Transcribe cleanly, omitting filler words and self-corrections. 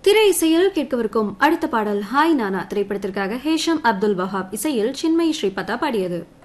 திரை இசையில் கேட்கவிருக்கும் அடுத்த பாடல் ஹாய் நானா திரைப்படத்திற்காக ஹேஷம் அப்துல் வஹாப் இசையில் சின்மயி ஸ்ரீபதா பாடியது.